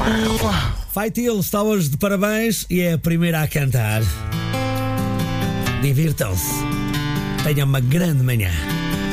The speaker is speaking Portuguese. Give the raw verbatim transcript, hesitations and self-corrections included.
Faitil está hoje de parabéns e é a primeira a cantar. Divirtam-se. Tenham uma grande manhã.